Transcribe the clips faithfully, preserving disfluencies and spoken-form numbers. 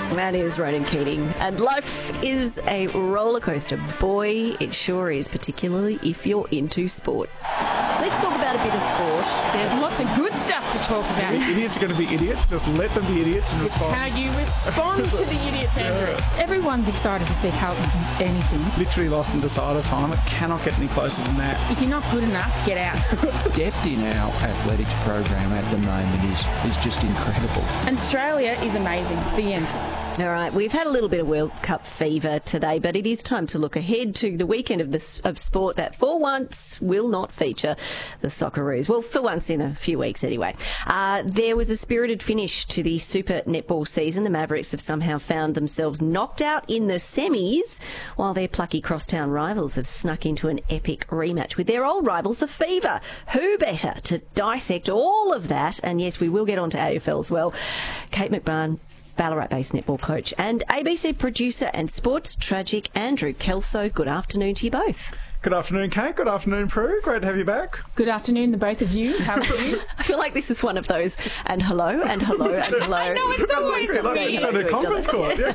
That is Ronan Keating. And life is a roller coaster. Boy, it sure is, particularly if you're into sport. Let's talk about a bit of sport. There's lots of good stuff to talk about. Idiots are going to be idiots. Just let them be idiots and It's respond. how you respond to the idiots, Andrew. Yeah. Everyone's excited to see Carlton do anything. Literally lost in decider time. It cannot get any closer than that. If you're not good enough, get out. Depth in our athletics program at the moment is, is just incredible. And Australia is amazing. The end. All right, we've had a little bit of World Cup fever today, but it is time to look ahead to the weekend of this of sport that for once will not feature the Socceroos. Well, for once in a few weeks anyway. Uh, there was a spirited finish to the Super Netball season. The Mavericks have somehow found themselves knocked out in the semis, while their plucky crosstown rivals have snuck into an epic rematch with their old rivals, the Fever. Who better to dissect all of that? And yes, we will get on to A F L as well. Kate McMahon, Ballarat-based netball coach, and A B C producer and sports tragic Andrew Kelso. Good afternoon to you both. Good afternoon, Kate. Good afternoon, Prue. Great to have you back. Good afternoon, the both of you. How are you? I feel like this is one of those, and hello, and hello, and hello. I know, it's always It's like weird. it's on a conference call. Yeah.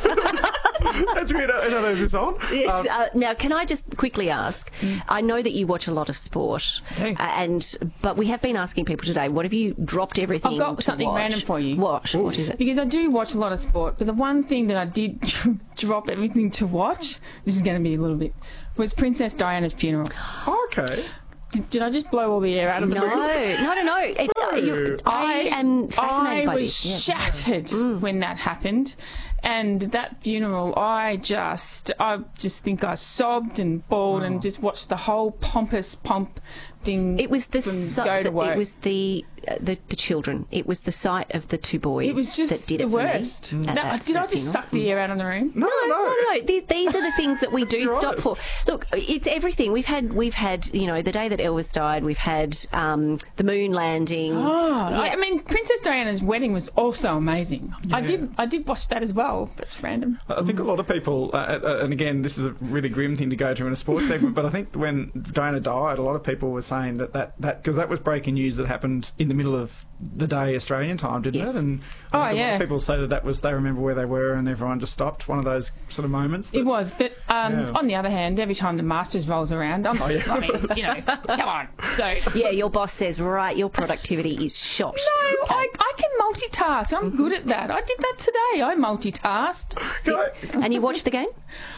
That's weird. I don't know, is this on? Yes, Um, uh, now, can I just quickly ask? I know that you watch a lot of sport, I do. uh, and but we have been asking people today, what have you dropped everything I've got to something watch? random for you. What? What is it? Because I do watch a lot of sport, but the one thing that I did drop everything to watch, this is going to be a little bit, was Princess Diana's funeral. okay. Did, did I just blow all the air out of the No, room? no, no, no. It, uh, you, I am fascinated I by was this. Yeah. shattered when that happened, and that funeral, I just, I just think I sobbed and bawled and just watched the whole pompous pomp thing. It was the, from si- go to the work. it was the, uh, the the children. It was the sight of the two boys. It was just that did the it for worst. me. at No, that did I funeral. just suck the air out of the room? No, no, No, no, no. These, these are the things that we do You're stop honest. for. Look, it's everything. We've had, we've had, you know, the day that Elvis died. We've had um, the moon landing. Oh, Yeah. I, I mean, Princess Diana's wedding was also amazing. I Yeah. did, I did watch that as well. That's random. I think a lot of people, uh, uh, and again, this is a really grim thing to go to in a sports segment, but I think when Diana died, a lot of people were saying that that, that because that was breaking news that happened in the middle of the day Australian time, didn't Yes. it? And Oh, I think a lot yeah. of people say that that was, they remember where they were and everyone just stopped. One of those sort of moments. That, It was, but um, Yeah. on the other hand, every time the Masters rolls around, I'm, Oh, yeah. I mean, you know, come on. So, Yeah, your boss says, right, your productivity is shot. no, I, I can multitask. I'm good at that. I did that today. I multitasked. Can I- And you watched the game?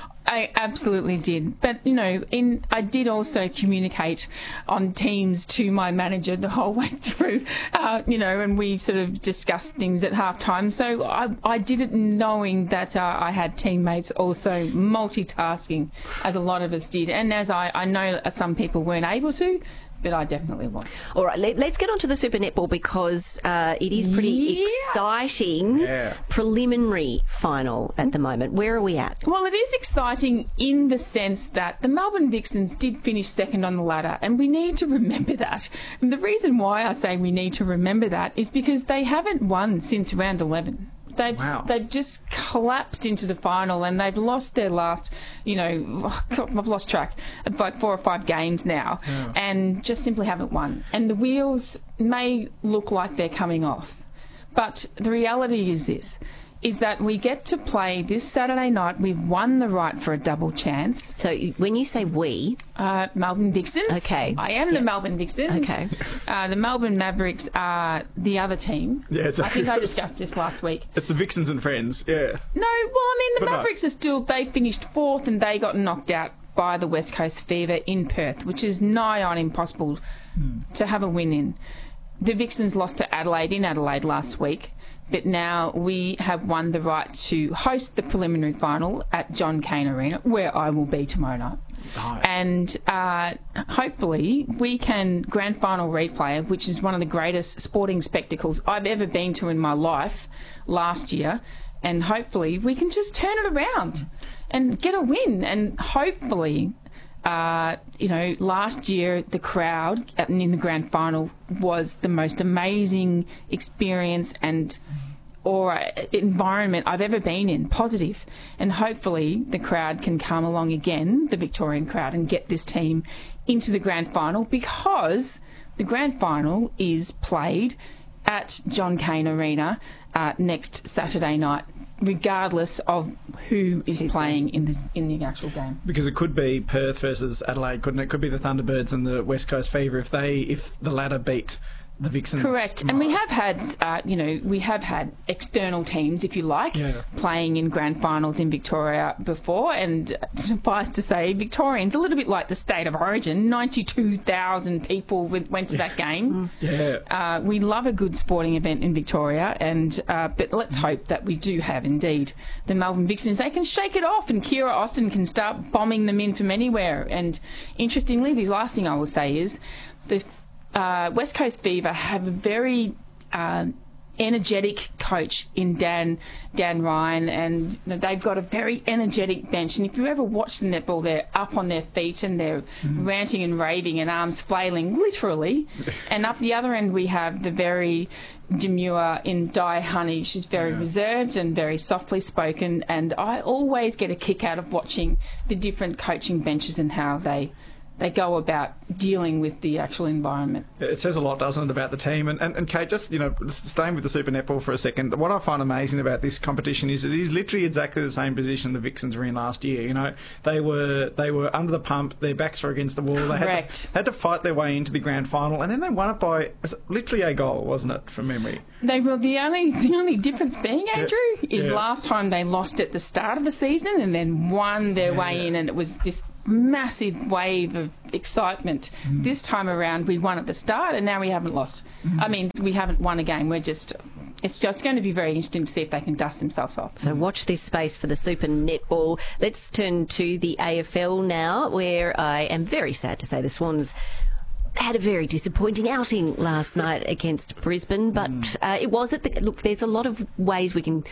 I absolutely did. But, you know, in I did also communicate on Teams to my manager the whole way through, uh, you know, and we sort of discussed things at half time. So I, I did it knowing that uh, I had teammates also multitasking, as a lot of us did. And as I, I know some people weren't able to, but I definitely was. All right, let, let's get on to the Super Netball because uh, it is pretty Yeah. exciting Yeah. preliminary final at the moment. Where are we at? Well, it is exciting in the sense that the Melbourne Vixens did finish second on the ladder, and we need to remember that. And the reason why I say we need to remember that is because they haven't won since round eleven. They've, Wow. they've just collapsed into the final, and they've lost their last, you know, I've lost track, of like four or five games now, and just simply haven't won. And the wheels may look like they're coming off. But the reality is this, is that we get to play this Saturday night. We've won the right for a double chance. So you- when you say we, Uh, Melbourne Vixens. Okay. I am the Yep. Melbourne Vixens. Okay. Uh, the Melbourne Mavericks are the other team. Yeah, it's- I think I discussed this last week. It's the Vixens and Friends, yeah. No, well, I mean, the But no. Mavericks are still, they finished fourth and they got knocked out by the West Coast Fever in Perth, which is nigh on impossible to have a win in. The Vixens lost to Adelaide in Adelaide last week, but now we have won the right to host the preliminary final at John Cain Arena, where I will be tomorrow night. Nice. And uh, hopefully we can grand final replay, which is one of the greatest sporting spectacles I've ever been to in my life last year, and hopefully we can just turn it around and get a win. And hopefully, uh, you know, last year the crowd at, in the grand final was the most amazing experience and or environment I've ever been in, positive. And hopefully the crowd can come along again, the Victorian crowd, and get this team into the grand final, because the grand final is played at John Cain Arena uh, next Saturday night. regardless of who is playing in the in the actual game. Because it could be Perth versus Adelaide, couldn't it? It could be the Thunderbirds and the West Coast Fever if they if the latter beat the Vixens. Correct. tomorrow. And we have had, uh, you know, we have had external teams, if you like, Yeah. playing in grand finals in Victoria before. And suffice to say, Victorians, a little bit like the state of origin, ninety-two thousand people with, went to that game. Yeah. Uh, we love a good sporting event in Victoria, and uh, but let's hope that we do have indeed the Melbourne Vixens. They can shake it off, and Kira Austin can start bombing them in from anywhere. And interestingly, the last thing I will say is the uh, West Coast Fever have a very uh, energetic coach in Dan Dan Ryan, and you know, they've got a very energetic bench. And if you ever watch the netball, they're up on their feet and they're mm. ranting and raving and arms flailing, literally. And up the other end, we have the very demure in Di Honey. She's very yeah. reserved and very softly spoken. And I always get a kick out of watching the different coaching benches and how they. They go about dealing with the actual environment. It says a lot, doesn't it, about the team? And, and, and Kate, just, you know, staying with the Super Netball for a second, what I find amazing about this competition is it is literally exactly the same position the Vixens were in last year. You know, they were they were under the pump, their backs were against the wall. They had to, had to fight their way into the grand final, and then they won it by literally a goal, wasn't it, from memory? They were the only the only difference being, Andrew, yeah. is yeah. last time they lost at the start of the season and then won their yeah. way in, and it was this massive wave of excitement. Mm. This time around, we won at the start, and now we haven't lost. Mm. I mean, we haven't won a game. We're just. It's just going to be very interesting to see if they can dust themselves off. So watch this space for the Super Netball. Let's turn to the A F L now, where I am very sad to say the Swans had a very disappointing outing last night against Brisbane, but mm. uh, it was at the look. There's a lot of ways we can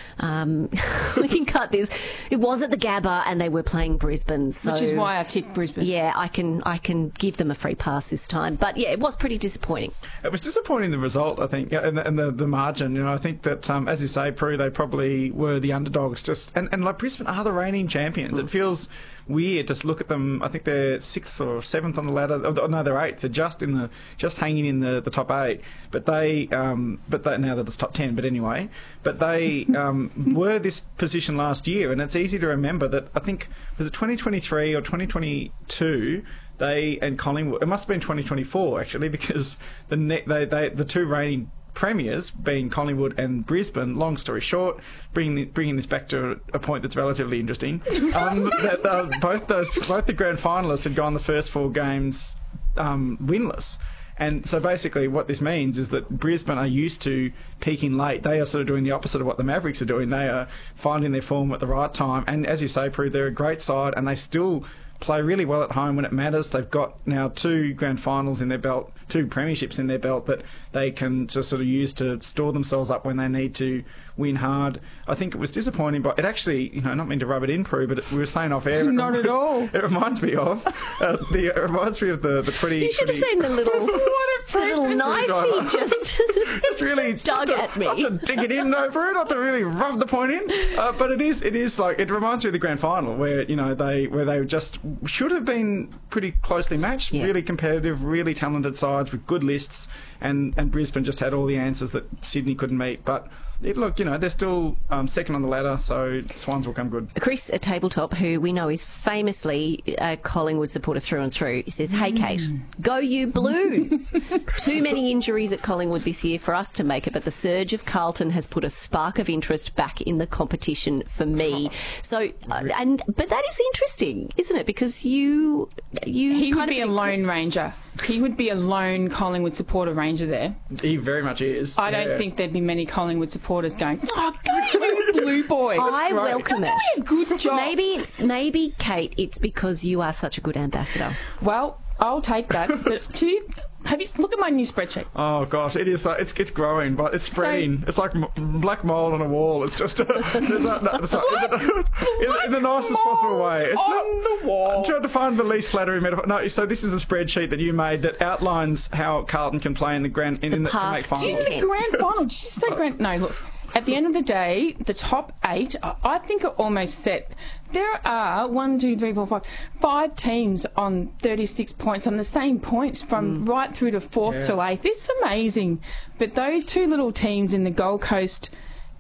um, we can cut this. It was at the Gabba, and they were playing Brisbane, so, which is why I tipped Brisbane. Yeah, I can I can give them a free pass this time, but yeah, it was pretty disappointing. It was disappointing, the result, I think, and the, and the, the margin. You know, I think that um, as you say, Prue, they probably were the underdogs. Just and, and like Brisbane are the reigning champions. Mm. It feels weird to look at them. I think they're sixth or seventh on the ladder. Oh, no, they're eighth. They're just in the just hanging in the, the top eight. But they, um, but they, now that it's top ten. But anyway, but they um, were this position last year, and it's easy to remember that. I think was it twenty twenty-three or twenty twenty-two. They and Collingwood. It must have been twenty twenty-four actually, because the ne- they, they the two reigning premiers being Collingwood and Brisbane. Long story short, bringing the, bringing this back to a point that's relatively interesting. Um, that uh, both those both the grand finalists had gone the first four games um, winless. And so basically what this means is that Brisbane are used to peaking late. They are sort of doing the opposite of what the Mavericks are doing. They are finding their form at the right time. And as you say, Prue, they're a great side, and they still play really well at home when it matters. They've got now two grand finals in their belt, two premierships in their belt that they can just sort of use to store themselves up when they need to win hard. I think it was disappointing, but it actually, you know, not mean to rub it in, Prue, but it, we were saying off air. Not reminds, at all. It reminds me of uh, the. It reminds me of the the twenty. You should have seen the little what a little knife he just it's really dug to, at me. Not to dig it in, no, Prue, not to really rub the point in. Uh, but it is, it is like it reminds me of the grand final where you know they where they just should have been pretty closely matched, yeah. really competitive, really talented sides with good lists, and and Brisbane just had all the answers that Sydney couldn't meet, but. It, look, you know, they're still um, second on the ladder, so Swans will come good. Chris at Tabletop, who we know is famously a Collingwood supporter through and through, he says, hey, Kate, go you Blues. Too many injuries at Collingwood this year for us to make it, but the surge of Carlton has put a spark of interest back in the competition for me. So, uh, and but that is interesting, isn't it? Because you... you he kind would be of a lone ranger. He would be a lone Collingwood supporter ranger there. He very much is. I don't yeah. think there'd be many Collingwood supporters going, oh, go you blue boy. I right. welcome You're it. doing a good job. Maybe, it's, maybe, Kate, it's because you are such a good ambassador. Well, I'll take that. But two... Have you look at my new spreadsheet? Oh gosh, it is. Uh, it's it's growing, but it's spreading. So, it's like m- black mold on a wall. It's just uh, there's a, no, it's like, in, the, in, in the nicest possible way. It's on not, the wall. I'm trying to find the least flattering metaphor. No, so this is a spreadsheet that you made that outlines how Carlton can play in the grand in the, in the past make finals. In the grand final. Did you say grand? No, look. At the end of the day, the top eight, I think, are almost set. There are one, two, three, four, five, five teams on thirty-six points, on the same points from mm. right through to fourth yeah. till eighth. It's amazing. But those two little teams in the Gold Coast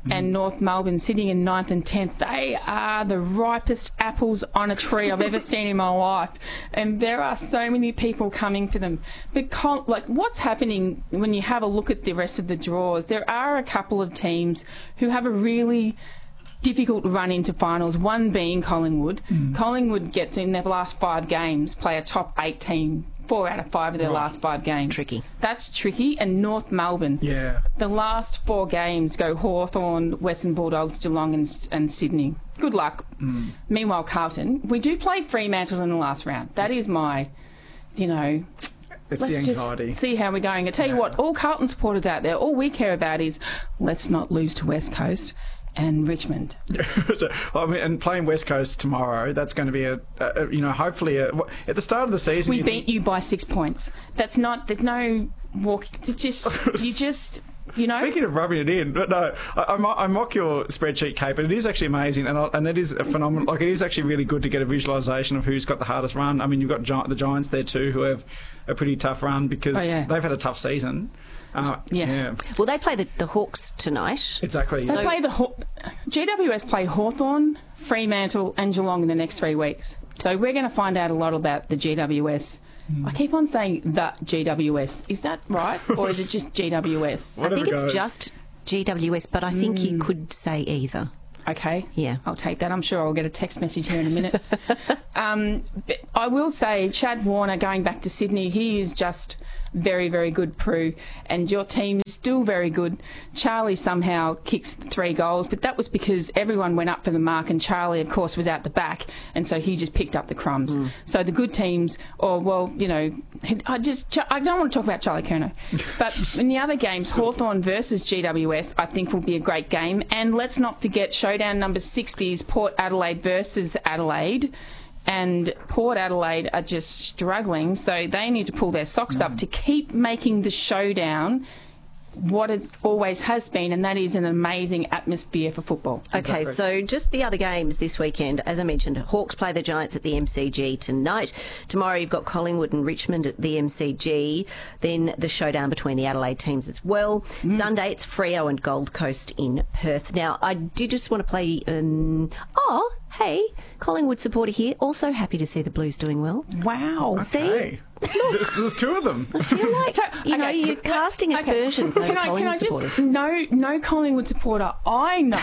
and North Melbourne sitting in ninth and tenth. They are the ripest apples on a tree I've ever seen in my life, and there are so many people coming for them. But con- like, what's happening when you have a look at the rest of the draws? There are a couple of teams who have a really difficult run into finals, one being Collingwood. Mm. Collingwood gets in their last five games, play a top eight team, four out of five of their right. last five games. Tricky. That's tricky. And North Melbourne. Yeah. The last four games go Hawthorn, Western Bulldogs, Geelong and, and Sydney. Good luck. Mm. Meanwhile, Carlton, we do play Fremantle in the last round. That is my, you know... It's let's the anxiety. Just see how we're going. I tell you what, all Carlton supporters out there, all we care about is let's not lose to West Coast and Richmond. so, I mean, and playing West Coast tomorrow, that's going to be a, a you know, hopefully a, at the start of the season. We you beat you by six points. That's not. There's no walk. It's just you just. You know? Speaking of rubbing it in, but no, I, I, mo- I mock your spreadsheet, Kate, but it is actually amazing, and I, and it is a phenomenal. Like, it is actually really good to get a visualisation of who's got the hardest run. I mean, you've got Gi- the Giants there too, who have a pretty tough run because oh, yeah. they've had a tough season. Uh, yeah. yeah. Well, they play the, the Hawks tonight. Exactly. They So, play the Haw- G W S play Hawthorn, Fremantle, and Geelong in the next three weeks. So we're going to find out a lot about the G W S. I keep on saying the G W S. Is that right? Or is it just G W S? I think it's goes. just G W S, but I think Mm. you could say either. Okay. Yeah. I'll take that. I'm sure I'll get a text message here in a minute. um, but I will say, Chad Warner, going back to Sydney, he is just very, very good, Prue. And your team is still very good. Charlie somehow kicks three goals, but that was because everyone went up for the mark, and Charlie, of course, was out the back, and so he just picked up the crumbs. Mm. So the good teams, or, well, you know, I just I don't want to talk about Charlie Curnow. But in the other games, Hawthorn versus G W S, I think will be a great game. And let's not forget showdown number sixty is Port Adelaide versus Adelaide. And Port Adelaide are just struggling, so they need to pull their socks mm. up to keep making the showdown what it always has been, and that is an amazing atmosphere for football. Okay, exactly. So just the other games this weekend, as I mentioned, Hawks play the Giants at the M C G tonight. Tomorrow you've got Collingwood and Richmond at the M C G. Then the showdown between the Adelaide teams as well. Mm. Sunday it's Freo and Gold Coast in Perth. Now, I did just want to play... Um, oh, hey, Collingwood supporter here. Also happy to see the Blues doing well. Wow. Okay. See? there's, there's two of them. I feel like, So, you know, okay. you're casting aspersions okay. over Can I, can Collingwood I just... supporters. No, no Collingwood supporter I know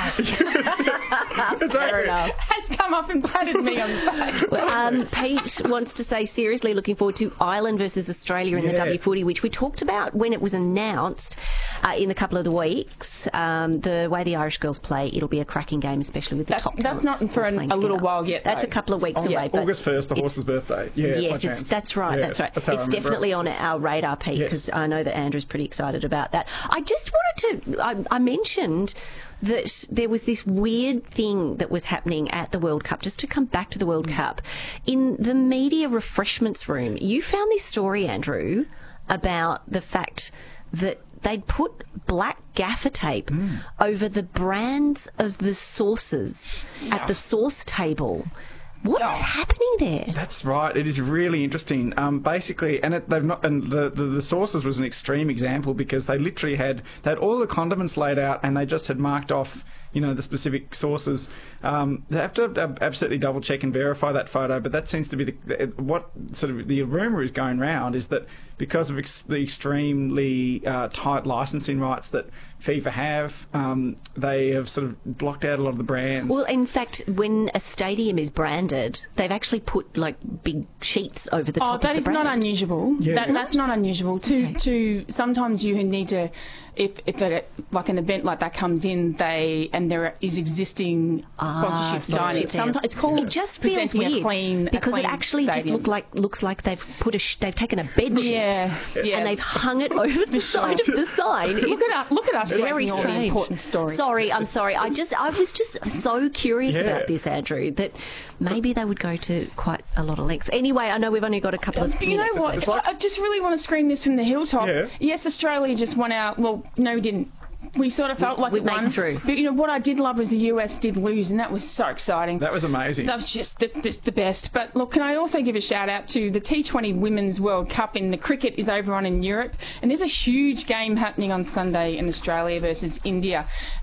Exactly. has come up and patted me on the back. Well, um, Pete wants to say, seriously looking forward to Ireland versus Australia in Yeah. the W footy, which we talked about when it was announced uh, in a couple of the weeks. Um, the way the Irish girls play, it'll be a cracking game, especially with the That's, top that's talent not for all an, playing a little together. while yet. That's though. a couple of weeks Oh, away. But August first, the it's- horse's birthday. Yeah, yes, by it's, chance. that's right. Yeah, that's right. that's how I It's remember definitely it. on our radar, Pete, Yes. because I know that Andrew's pretty excited about that. I just wanted to. I, I mentioned that there was this weird thing that was happening at the World Cup. Just to come back to the World Mm. Cup, in the media refreshments room, you found this story, Andrew, about the fact that they'd put black gaffer tape mm. over the brands of the sauces yeah. at the sauce table. What Oh. is happening there? That's right. It is really interesting. Um, basically, and it, they've not. And the, the the sauces was an extreme example because they literally had they had all the condiments laid out, and they just had marked off, you know, the specific sauces. Um, they have to uh, absolutely double check and verify that photo. But that seems to be the, the what sort of the rumor is going round is that because of ex- the extremely uh, tight licensing rights that FIFA have, um, they have sort of blocked out a lot of the brands. Well, in fact, when a stadium is branded, they've actually put like big sheets over the Oh, top that of the is brand. not unusual. Yeah. That, that's not unusual. To Okay. to sometimes you need to, if if a, like an event like that comes in, they and there is existing Ah, sponsorship sponsorship behind it. deals. Sometimes it's called It just feels presenting weird a clean a because clean it actually just stadium. look like looks like they've put a sh- they've taken a bed sheet Yeah, yeah. and they've hung it over the side of the sign. Look It's at us, look at us very breaking all the strange. important stories. Sorry, I'm sorry. I just I was just so curious Yeah. about this, Andrew, that maybe they would go to quite a lot of lengths. Anyway, I know we've only got a couple of But you know minutes. what? It's like- I just really want to scream this from the hilltop. Yeah. Yes, Australia just won out. Well, no, we didn't. We sort of felt like we it made won. it through. But you know what I did love was the U S did lose, and that was so exciting. that was amazing. That was just the, the, the best. But look, can I also give a shout out to the T twenty Women's World Cup in the cricket is over on in Europe, and there's a huge game happening on Sunday in Australia versus India.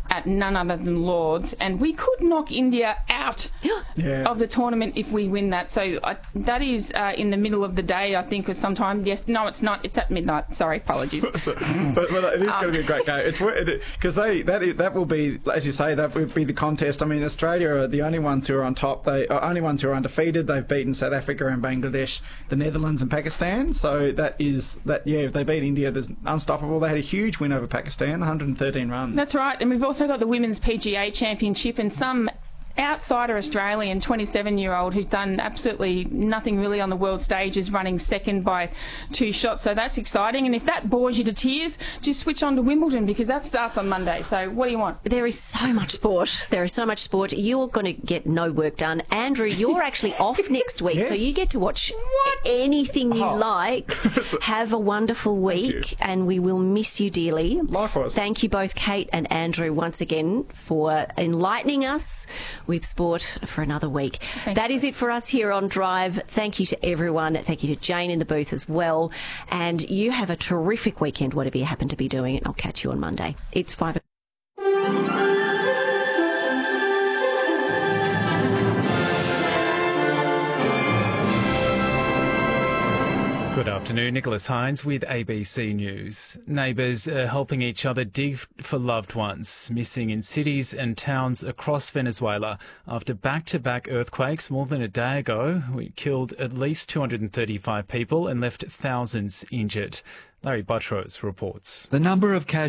at none other than Lords, and we could knock India out Yeah. of the tournament if we win that. So I, that is uh, in the middle of the day, I think, or sometime. Yes, no, it's not. It's at midnight. Sorry, apologies. So, but, but it is Um, going to be a great game. It's because they that is, that will be, as you say, that would be the contest. I mean, Australia are the only ones who are on top. They are only ones who are undefeated. They've beaten South Africa and Bangladesh, the Netherlands and Pakistan. So that is that. Yeah, if they beat India, there's unstoppable. They had a huge win over Pakistan, one hundred thirteen runs. That's right, and we've also got the Women's P G A Championship and some outsider Australian twenty-seven-year-old who's done absolutely nothing really on the world stage is running second by two shots. So that's exciting. And if that bores you to tears, just switch on to Wimbledon because that starts on Monday. So what do you want? There is so much sport. There is so much sport. You're going to get no work done. Andrew, you're actually off next week, so Yes. you get to watch What? anything you Oh. like. Have a wonderful week, and we will miss you dearly. Likewise. Thank you both, Kate and Andrew, once again for enlightening us with sport for another week. Thanks. That is it for us here on Drive. Thank you to everyone. Thank you to Jane in the booth as well. And you have a terrific weekend, whatever you happen to be doing. And I'll catch you on Monday. It's five. Good afternoon, Nicholas Hines with A B C News. Neighbours are helping each other dig for loved ones missing in cities and towns across Venezuela after back-to-back earthquakes more than a day ago. We killed at least two hundred thirty-five people and left thousands injured. Larry Buttrose reports. The number of casualties